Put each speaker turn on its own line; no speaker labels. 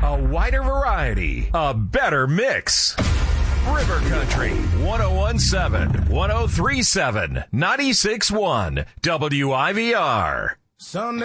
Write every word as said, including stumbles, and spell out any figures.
A wider variety, a better mix. River Country, one oh one point seven, one oh three point seven, ninety-six point one, W I V R.
Sunday.